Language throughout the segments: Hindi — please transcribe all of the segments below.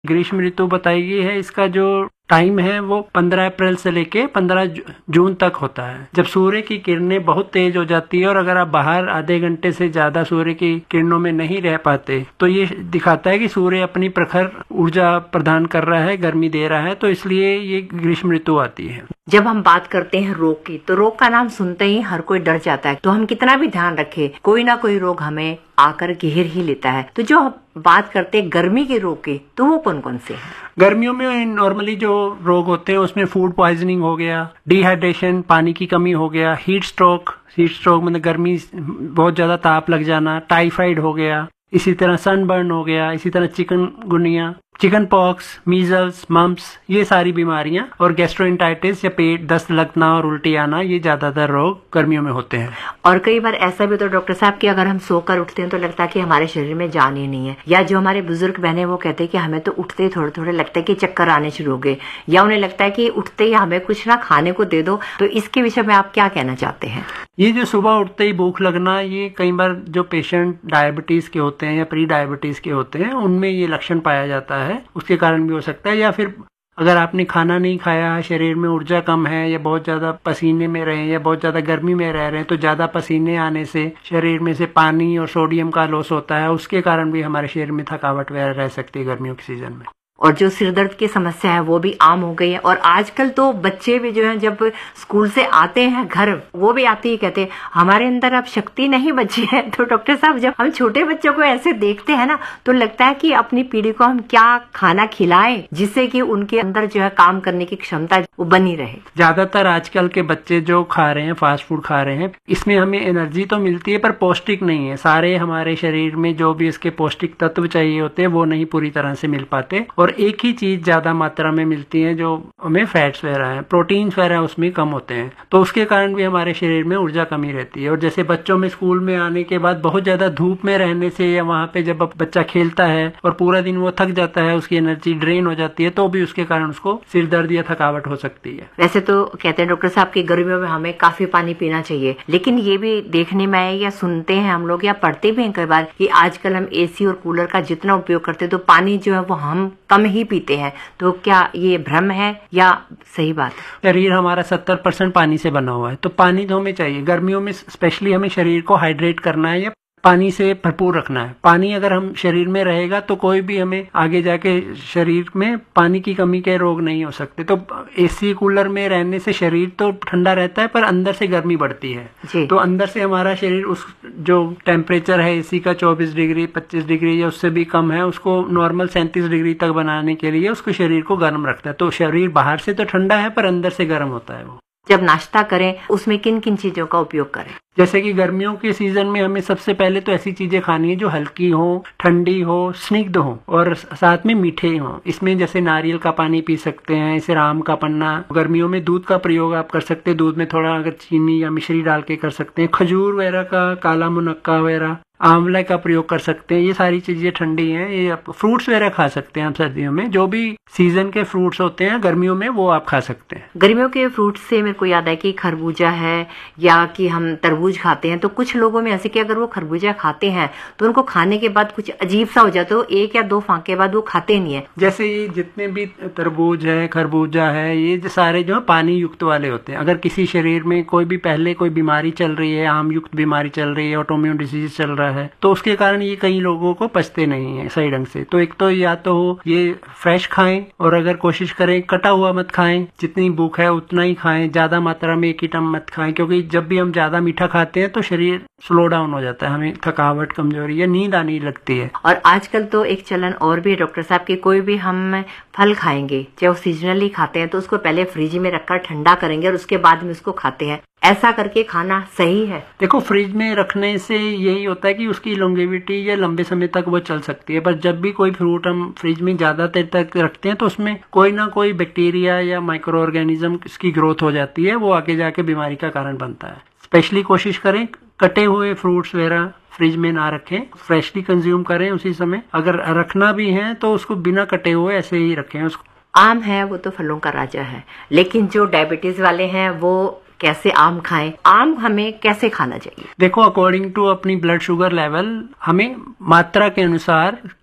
ग्रीष्म ऋतु बताई गई है, इसका जो टाइम है वो 15 अप्रैल से लेके 15 जून तक होता है, जब सूर्य की किरणें बहुत तेज हो जाती है और अगर आप बाहर आधे घंटे से ज्यादा सूर्य की किरणों में नहीं रह पाते तो ये दिखाता है कि सूर्य अपनी प्रखर ऊर्जा प्रदान कर रहा है, गर्मी दे रहा है, तो इसलिए ये ग्रीष्म ऋतु आती है। जब हम बात करते हैं रोग की, तो रोग का नाम सुनते ही हर कोई डर जाता है, तो हम कितना भी ध्यान रखें कोई ना कोई रोग हमें आकर घेर ही लेता है। तो जो बात करते हैं गर्मी के रोग की, तो वो कौन कौन से हैं? गर्मियों में नॉर्मली जो रोग होते हैं उसमें फूड पॉइजनिंग हो गया, डिहाइड्रेशन पानी की कमी हो गया, हीट स्ट्रोक मतलब गर्मी बहुत ज्यादा ताप लग जाना, टाइफाइड हो गया, इसी तरह सनबर्न हो गया, इसी तरह chikungunya, chicken pox, measles, mumps, ये सारी बीमारियां, और गैस्ट्रोएंटाइटिस या पेट दस्त लगना और उल्टी आना, ये ज्यादातर रोग गर्मियों में होते हैं। और कई बार ऐसा भी तो डॉक्टर साहब कि अगर हम सोकर उठते हैं तो लगता है कि हमारे शरीर में जान ही नहीं है, या जो हमारे बुजुर्ग बहने वो कहते हैं कि हमें तो उठते ही थोड़े थोड़े लगता है कि चक्कर आने शुरू हो गए, या उन्हें लगता है कि उठते ही हमें कुछ ना खाने को दे दो। तो इसके विषय में आप क्या कहना चाहते हैं? ये जो सुबह उठते ही भूख लगना, ये कई बार जो पेशेंट डायबिटीज के होते हैं या प्री डायबिटीज के होते हैं उनमें ये लक्षण पाया जाता है, उसके कारण भी हो सकता है। या फिर अगर आपने खाना नहीं खाया, शरीर में ऊर्जा कम है, या बहुत ज्यादा पसीने में रहे, या बहुत ज्यादा गर्मी में रह रहे हैं, तो ज्यादा पसीने आने से शरीर में से पानी और सोडियम का लॉस होता है, उसके कारण भी हमारे शरीर में थकावट वगैरह रह सकती है गर्मियों के सीजन में। और जो सिर दर्द की समस्या है वो भी आम हो गई है, और आजकल तो बच्चे भी जो है जब स्कूल से आते हैं घर, वो भी आते ही कहते हैं हमारे अंदर अब शक्ति नहीं बची है। तो डॉक्टर साहब, जब हम छोटे बच्चों को ऐसे देखते हैं ना, तो लगता है कि अपनी पीढ़ी को हम क्या खाना खिलाएं जिससे कि उनके अंदर जो है काम करने की क्षमता वो बनी रहे। ज्यादातर आजकल के बच्चे जो खा रहे हैं, फास्ट फूड खा रहे हैं, इसमें हमें एनर्जी तो मिलती है पर पौष्टिक नहीं है। सारे हमारे शरीर में जो भी इसके पौष्टिक तत्व चाहिए होते हैं वो नहीं पूरी तरह से मिल पाते, और एक ही चीज ज्यादा मात्रा में मिलती है जो हमें फैट्स वगैरह है, प्रोटीन्स वगैरह उसमें कम होते हैं, तो उसके कारण भी हमारे शरीर में ऊर्जा कमी रहती है। और जैसे बच्चों में स्कूल में आने के बाद बहुत ज्यादा धूप में रहने से, या वहाँ पे जब बच्चा खेलता है और पूरा दिन वो थक जाता है, उसकी एनर्जी ड्रेन हो जाती है, तो भी उसके कारण उसको सिर दर्द या थकावट हो सकती है। वैसे तो कहते हैं डॉक्टर साहब की गर्मियों में हमें काफी पानी पीना चाहिए, लेकिन ये भी देखने में आया या सुनते हैं हम लोग या पढ़ते भी हैं कई बार कि आजकल हम एसी और कूलर का जितना उपयोग करते हैं तो पानी जो है वो हम कम ही पीते हैं। तो क्या ये भ्रम है या सही बात है? शरीर हमारा 70% पानी से बना हुआ है, तो पानी तो हमें चाहिए। गर्मियों में स्पेशली हमें शरीर को हाइड्रेट करना है या पानी से भरपूर रखना है। पानी अगर हम शरीर में रहेगा तो कोई भी हमें आगे जाके शरीर में पानी की कमी के रोग नहीं हो सकते। तो एसी कूलर में रहने से शरीर तो ठंडा रहता है पर अंदर से गर्मी बढ़ती है, तो अंदर से हमारा शरीर उस जो टेम्परेचर है एसी का 24 डिग्री 25 डिग्री या उससे भी कम है, उसको नॉर्मल 37 डिग्री तक बनाने के लिए उसको शरीर को गर्म रखता है। तो शरीर बाहर से तो ठंडा है पर अंदर से गर्म होता है वो। जब नाश्ता करें उसमें किन किन चीजों का उपयोग करें? जैसे कि गर्मियों के सीजन में हमें सबसे पहले तो ऐसी चीजें खानी है जो हल्की हो, ठंडी हो, स्निग्ध हो और साथ में मीठे हो। इसमें जैसे नारियल का पानी पी सकते हैं, इसे राम का पन्ना। गर्मियों में दूध का प्रयोग आप कर सकते हैं, दूध में थोड़ा अगर चीनी या मिश्री डाल के कर सकते हैं। खजूर वगैरह का, काला मुनक्का वगैरह, आंवला का प्रयोग कर सकते हैं। ये सारी चीजें ठंडी हैं। ये आप फ्रूट्स वगैरह खा सकते हैं आप सर्दियों में, जो भी सीजन के फ्रूट्स होते हैं गर्मियों में वो आप खा सकते हैं। गर्मियों के फ्रूट्स से मेरे को याद है कि खरबूजा है या कि हम तरबूज खाते हैं, तो कुछ लोगों में ऐसे कि अगर वो खरबूजा खाते हैं तो उनको खाने के बाद कुछ अजीब सा हो जाता है, एक या दो फांके बाद वो खाते नहीं है। जैसे ये जितने भी तरबूज है, खरबूजा है, ये जो सारे जो पानी युक्त वाले होते हैं। अगर किसी शरीर में कोई भी पहले कोई बीमारी चल रही है, आम युक्त बीमारी चल रही है, ऑटोइम्यून डिजीज चल रहा है, तो उसके कारण ये कई लोगों को पचते नहीं है सही ढंग से। तो एक तो या तो ये फ्रेश खाएं, और अगर कोशिश करें कटा हुआ मत खाएं, जितनी भूख है उतना ही खाएं, ज्यादा मात्रा में एक ही टाइम मत खाएं, क्योंकि जब भी हम ज्यादा मीठा खाते हैं तो शरीर स्लो डाउन हो जाता है, हमें थकावट, कमजोरी या नींद आने लगती है। और आजकल तो एक चलन और भी डॉक्टर साहब की, कोई भी हम फल खाएंगे चाहे वो सीजनली खाते हैं तो उसको पहले फ्रिज में रखकर ठंडा करेंगे और उसके बाद में उसको खाते हैं। ऐसा करके खाना सही है? देखो, फ्रिज में रखने से यही होता है कि उसकी लॉन्गेविटी या लंबे समय तक वो चल सकती है, पर जब भी कोई फ्रूट हम फ्रिज में ज्यादा देर तक रखते हैं तो उसमें कोई ना कोई बैक्टीरिया या माइक्रो ऑर्गेनिज्म इसकी ग्रोथ हो जाती है, वो आगे जाके बीमारी का कारण बनता है। स्पेशली कोशिश करें कटे हुए फ्रूट्स वगैरह फ्रिज में ना रखें, फ्रेशली कंज्यूम करें उसी समय। अगर रखना भी है तो उसको बिना कटे हुए ऐसे ही रखें उसको। आम है वो तो फलों का राजा है, लेकिन जो डायबिटीज वाले हैं वो कैसे आम खाएं? आम हमें कैसे खाना चाहिए? देखो, अकॉर्डिंग टू अपनी ब्लड शुगर लेवल हमें मात्रा के अनुसार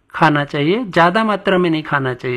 खाना चाहिए, ज्यादा मात्रा में नहीं खाना चाहिए।